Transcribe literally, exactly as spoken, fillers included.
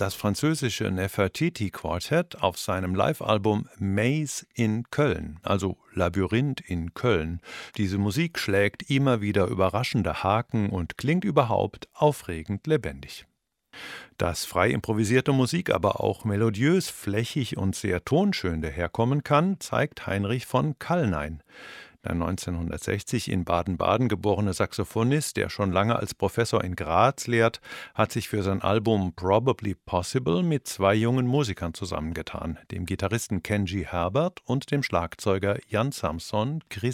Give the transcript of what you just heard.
das französische Nefertiti-Quartett auf seinem Live-Album Maze in Köln, also Labyrinth in Köln. Diese Musik schlägt immer wieder überraschende Haken und klingt überhaupt aufregend lebendig. Dass frei improvisierte Musik aber auch melodiös, flächig und sehr tonschön daherkommen kann, zeigt Heinrich von Kallnein. Der neunzehnhundertsechzig in Baden-Baden geborene Saxophonist, der schon lange als Professor in Graz lehrt, hat sich für sein Album Probably Possible mit zwei jungen Musikern zusammengetan, dem Gitarristen Kenji Herbert und dem Schlagzeuger Jan Samson Chryssanthes.